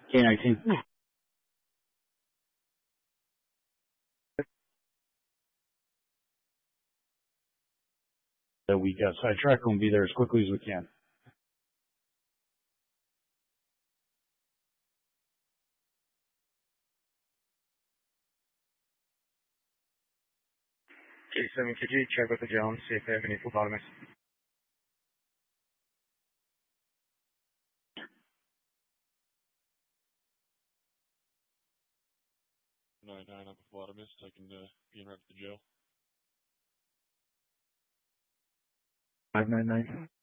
K-19. That we got sidetracked and we'll be there as quickly as we can. K7, could you check with the Jones, see if they have any phlebotomists? 9-9, I'm a phlebotomist. I can be in right at the jail. 599.